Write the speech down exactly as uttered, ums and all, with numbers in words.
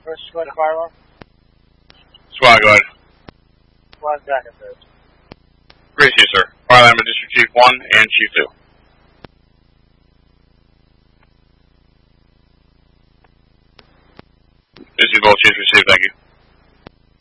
first squad fire alarm? Squad, go ahead. Squad back at third. Great to you, sir. Fire alarm with District Chief one and Chief two. This is both Chiefs received, thank you.